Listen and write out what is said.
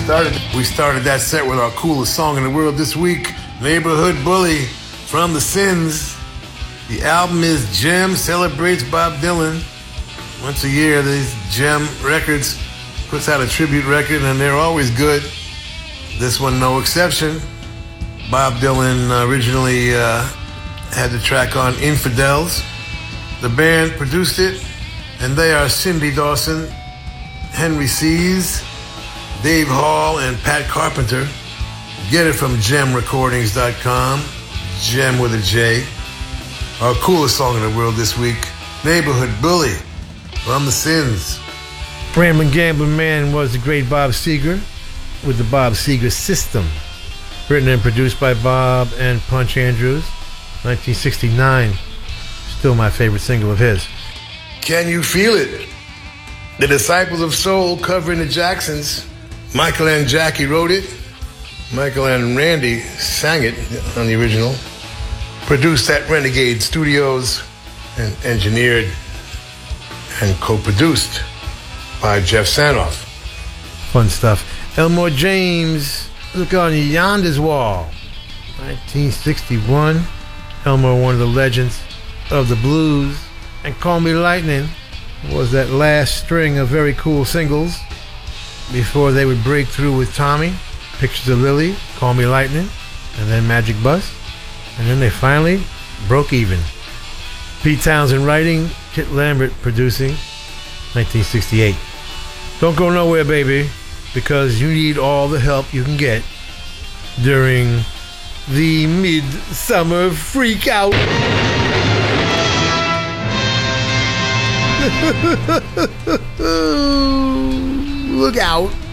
We started that set with our coolest song in the world this week, Neighborhood Bully from The Sins. The album is Gem, celebrates Bob Dylan. Once a year, these Gem Records puts out a tribute record, and they're always good. This one, no exception. Bob Dylan originally had the track on Infidels. The band produced it, and they are Cindy Dawson, Henry Seas, Dave Hall, and Pat Carpenter. Get it from gemrecordings.com, Gem with a J. Our coolest song in the world this week, Neighborhood Bully from The Sins. Ramblin' Gambling Man was the great Bob Seger with the Bob Seger System. Written and produced by Bob and Punch Andrews, 1969. Still my favorite single of his. Can You Feel It? The Disciples of Soul covering the Jacksons. Michael and Jackie wrote it. Michael and Randy sang it on the original. Produced at Renegade Studios and engineered and co-produced by Jeff Sanoff. Fun stuff. Elmore James, Look on Yonder's Wall, 1961. Elmore, one of the legends of the blues. And Call Me Lightning was that last string of very cool singles before they would break through with Tommy, Pictures of Lily, Call Me Lightning, and then Magic Bus. And then they finally broke even. Pete Townsend writing, Kit Lambert producing, 1968. Don't go nowhere, baby, because you need all the help you can get during the Midsummer Freakout. Look out.